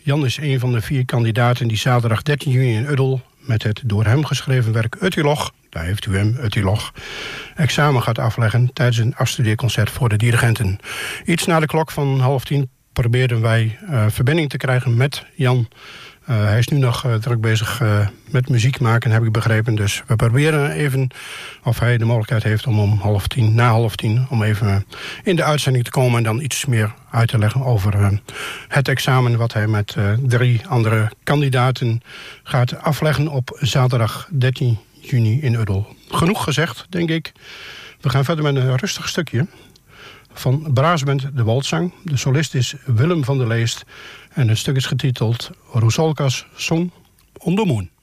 Jan is een van de 4 kandidaten die zaterdag 13 juni in Uddel met het door hem geschreven werk Uttilog, daar heeft u hem, Uttilog, examen gaat afleggen tijdens een afstudeerconcert voor de dirigenten. Iets na de klok van 9:30 probeerden wij verbinding te krijgen met Jan. Hij is nu nog druk bezig met muziek maken, heb ik begrepen. Dus we proberen even of hij de mogelijkheid heeft om na 9:30 om even in de uitzending te komen en dan iets meer uit te leggen over het examen wat hij met 3 andere kandidaten gaat afleggen op zaterdag 13 juni in Uddel. Genoeg gezegd, denk ik. We gaan verder met een rustig stukje van Braasband de Waldzang. De solist is Willem van der Leest en het stuk is getiteld Rusalka's Song on the Moon.